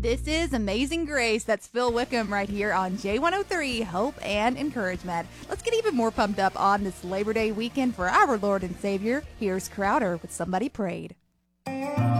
This is Amazing Grace. That's Phil Wickham right here on J103, Hope and Encouragement. Let's get even more pumped up on this Labor Day weekend for our Lord and Savior. Here's Crowder with Somebody Prayed.